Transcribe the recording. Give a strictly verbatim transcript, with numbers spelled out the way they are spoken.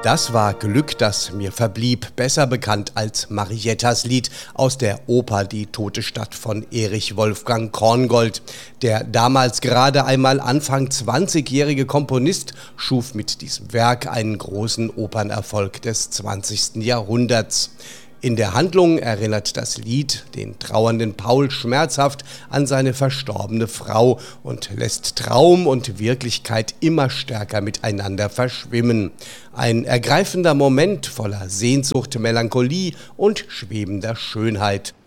Das war Glück, das mir verblieb, besser bekannt als Mariettas Lied aus der Oper Die tote Stadt von Erich Wolfgang Korngold. Der damals gerade einmal Anfang zwanzigjährige Komponist schuf mit diesem Werk einen großen Opernerfolg des zwanzigsten Jahrhunderts. In der Handlung erinnert das Lied den trauernden Paul schmerzhaft an seine verstorbene Frau und lässt Traum und Wirklichkeit immer stärker miteinander verschwimmen. Ein ergreifender Moment voller Sehnsucht, Melancholie und schwebender Schönheit.